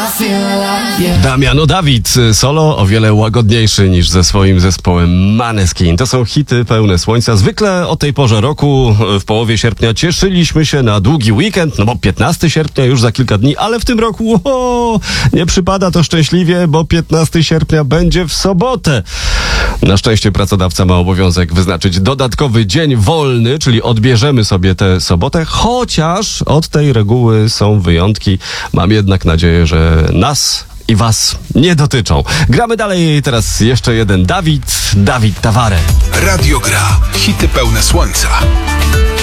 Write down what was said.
Damiano David, solo o wiele łagodniejszy niż ze swoim zespołem Måneskin. To są hity pełne słońca. Zwykle o tej porze roku, w połowie sierpnia, cieszyliśmy się na długi weekend, no bo 15 sierpnia już za kilka dni, ale w tym roku nie przypada to szczęśliwie, bo 15 sierpnia będzie w sobotę. Na szczęście pracodawca ma obowiązek wyznaczyć dodatkowy dzień wolny, czyli odbierzemy sobie tę sobotę, chociaż od tej reguły są wyjątki. Mam jednak nadzieję, że nas i was nie dotyczą. Gramy dalej, teraz jeszcze jeden Dawid Taware. Radio Gra. Hity pełne słońca.